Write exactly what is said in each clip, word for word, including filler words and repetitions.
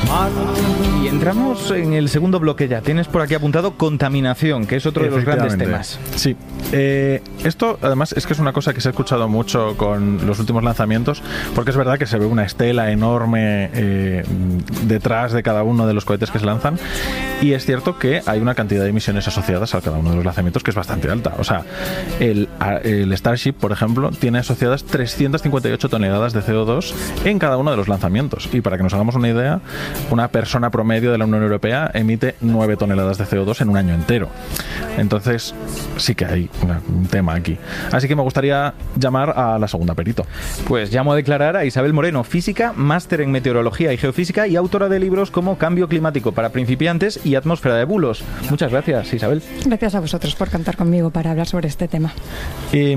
Y entramos en el segundo bloque ya. Tienes por aquí apuntado contaminación, que es otro de los grandes temas. Sí. Eh, esto, además, es que es una cosa que se ha escuchado mucho con los últimos lanzamientos, porque es verdad que se ve una estela enorme eh, detrás de cada uno de los cohetes que se lanzan, y es cierto que hay una cantidad de emisiones asociadas a cada uno de los lanzamientos que es bastante alta. O sea, el, el Starship, por ejemplo, tiene asociadas trescientas cincuenta y ocho toneladas de C O dos en cada uno de los lanzamientos. Y para que nos hagamos una idea, una persona promedio de la Unión Europea emite nueve toneladas de C O dos en un año entero. Entonces, sí que hay una, un tema aquí. Así que me gustaría llamar a la segunda perito. Pues llamo a declarar a Isabel Moreno, física, máster en meteorología y geofísica y autora de libros como Cambio climático para principiantes y Atmósfera de bulos. Muchas gracias, Isabel. Gracias a vosotros por contar conmigo para hablar sobre este tema. Y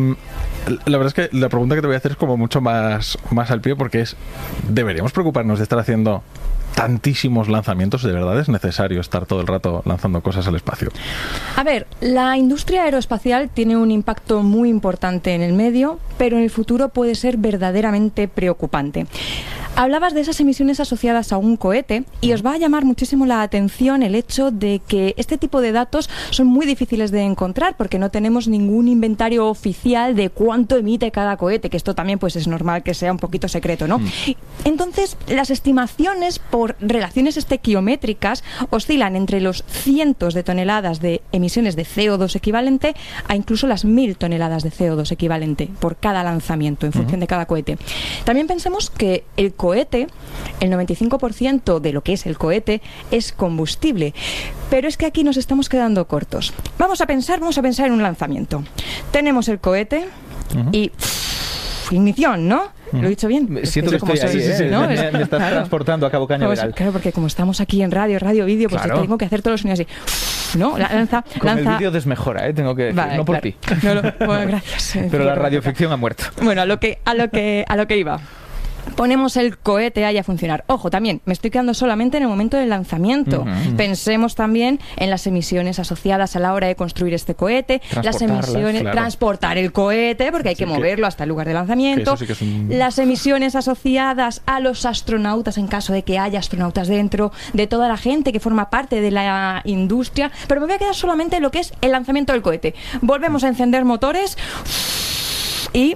la verdad es que la pregunta que te voy a hacer es como mucho más, más al pie, porque es, ¿deberíamos preocuparnos de estar haciendo tantísimos lanzamientos? ¿De verdad es necesario estar todo el rato lanzando cosas al espacio? A ver, la industria aeroespacial tiene un impacto muy importante en el medio, pero en el futuro puede ser verdaderamente preocupante. Hablabas de esas emisiones asociadas a un cohete y os va a llamar muchísimo la atención el hecho de que este tipo de datos son muy difíciles de encontrar porque no tenemos ningún inventario oficial de cuánto emite cada cohete, que esto también pues es normal que sea un poquito secreto, ¿no? Mm. Entonces, las estimaciones por relaciones estequiométricas oscilan entre los cientos de toneladas de emisiones de C O dos equivalente a incluso las mil toneladas de C O dos equivalente por cada lanzamiento en función uh-huh. de cada cohete. También pensemos que el cohete, el noventa y cinco por ciento de lo que es el cohete es combustible, pero es que aquí nos estamos quedando cortos. Vamos a pensar, vamos a pensar en un lanzamiento. Tenemos el cohete uh-huh. y pff, ignición, ¿no? ¿Lo he dicho bien? Siento que estoy ahí, ¿eh? Sí, ¿no? Me, me estás claro. transportando a Cabo Cañaveral. Pues, claro, porque como estamos aquí en radio, radio, vídeo, pues claro. tengo que hacer todos los sonidos así, ¿no? Lanza, Con lanza... el vídeo desmejora, ¿eh? Tengo que decir, vale, no por claro. ti. No, no, bueno, gracias. Pero la radioficción ha muerto. Bueno, a lo que, a lo que, a lo que iba. Ponemos el cohete ahí a funcionar. Ojo, también, me estoy quedando solamente en el momento del lanzamiento. Uh-huh. Pensemos también en las emisiones asociadas a la hora de construir este cohete, las emisiones, claro. transportar el cohete, porque hay que sí moverlo que, hasta el lugar de lanzamiento, sí un... las emisiones asociadas a los astronautas en caso de que haya astronautas dentro, de toda la gente que forma parte de la industria, pero me voy a quedar solamente en lo que es el lanzamiento del cohete. Volvemos a encender motores y...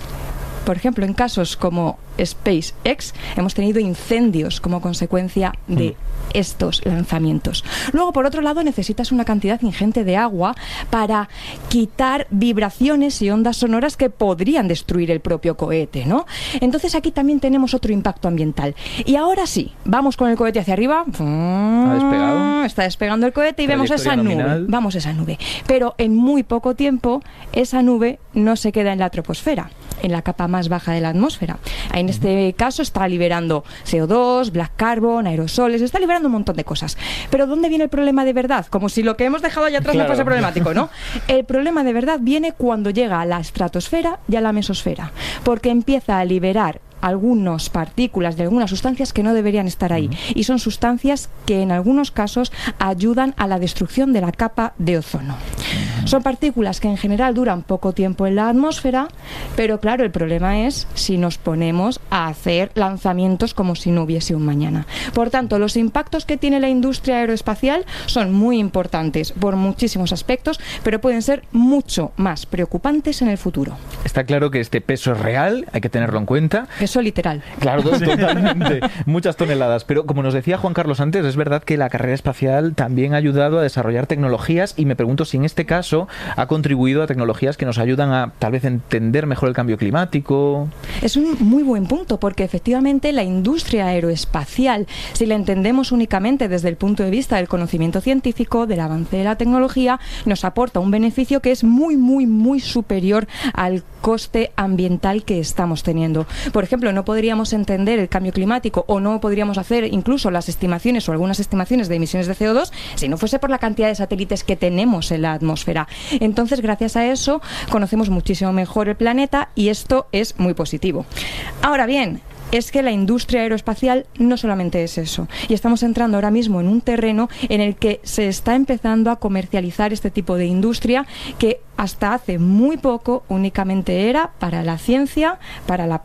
Por ejemplo, en casos como SpaceX, hemos tenido incendios como consecuencia de mm. estos lanzamientos. Luego, por otro lado, necesitas una cantidad ingente de agua para quitar vibraciones y ondas sonoras que podrían destruir el propio cohete, ¿no? Entonces, aquí también tenemos otro impacto ambiental. Y ahora sí, vamos con el cohete hacia arriba. ¿Ha despegado? Está despegando el cohete y vemos esa nominal. nube. Vamos a esa nube. Pero en muy poco tiempo, esa nube no se queda en la troposfera, en la capa más baja de la atmósfera. En este caso está liberando C O dos, black carbon, aerosoles, está liberando un montón de cosas. Pero ¿dónde viene el problema de verdad? Como si lo que hemos dejado allá atrás claro. no fuese problemático, ¿no? El problema de verdad viene cuando llega a la estratosfera y a la mesosfera, porque empieza a liberar algunas partículas de algunas sustancias que no deberían estar ahí. Uh-huh. Y son sustancias que en algunos casos ayudan a la destrucción de la capa de ozono. Uh-huh. Son partículas que en general duran poco tiempo en la atmósfera, pero claro, el problema es si nos ponemos a hacer lanzamientos como si no hubiese un mañana. Por tanto, los impactos que tiene la industria aeroespacial son muy importantes por muchísimos aspectos, pero pueden ser mucho más preocupantes en el futuro. Está claro que este peso es real, hay que tenerlo en cuenta. Eso literal. Claro, totalmente. Muchas toneladas. Pero como nos decía Juan Carlos antes, es verdad que la carrera espacial también ha ayudado a desarrollar tecnologías y me pregunto si en este caso ha contribuido a tecnologías que nos ayudan a tal vez entender mejor el cambio climático. Es un muy buen punto porque efectivamente la industria aeroespacial, si la entendemos únicamente desde el punto de vista del conocimiento científico, del avance de la tecnología, nos aporta un beneficio que es muy, muy, muy superior al coste ambiental que estamos teniendo. Por ejemplo, no podríamos entender el cambio climático o no podríamos hacer incluso las estimaciones o algunas estimaciones de emisiones de C O dos si no fuese por la cantidad de satélites que tenemos en la atmósfera. Entonces, gracias a eso, conocemos muchísimo mejor el planeta y esto es muy positivo. Ahora bien, es que la industria aeroespacial no solamente es eso. Y estamos entrando ahora mismo en un terreno en el que se está empezando a comercializar este tipo de industria que hasta hace muy poco únicamente era para la ciencia, para la paz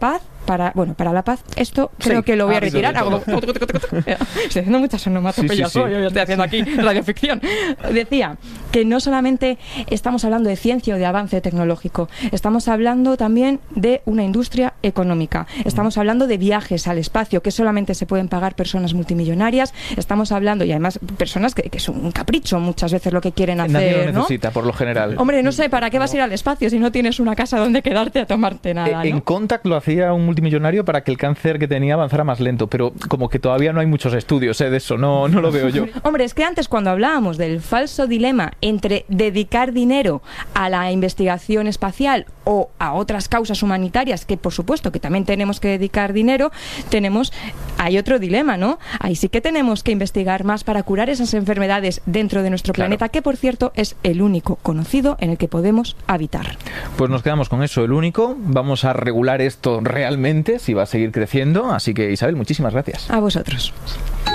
para, bueno, para la paz. Esto creo Sí, que lo voy a ha habido retirar. de Hago- Estoy haciendo muchas onomatopeyas Sí, sí, sí. hoy, yo estoy haciendo aquí radioficción. Decía que no solamente estamos hablando de ciencia o de avance tecnológico, estamos hablando también de una industria económica. Estamos hablando de viajes al espacio que solamente se pueden pagar personas multimillonarias. Estamos hablando, y además personas que, que es un capricho muchas veces lo que quieren hacer, Nadie lo ¿no? necesita, por lo general. Hombre, no sé, ¿para qué vas a ir al espacio si no tienes una casa donde quedarte a tomarte nada, Eh, En ¿no? Contact lo hacía un multimillonario para que el cáncer que tenía avanzara más lento, pero como que todavía no hay muchos estudios eh, de eso, no, no lo veo yo. Hombre, es que antes cuando hablábamos del falso dilema entre dedicar dinero a la investigación espacial o a otras causas humanitarias, que por supuesto que también tenemos que dedicar dinero, tenemos, hay otro dilema, ¿no? Ahí sí que tenemos que investigar más para curar esas enfermedades dentro de nuestro Claro. planeta, que por cierto es el único conocido en el que podemos habitar. Pues nos quedamos con eso, el único. Vamos a regular esto realmente, si va a seguir creciendo. Así que, Isabel, muchísimas gracias. A vosotros.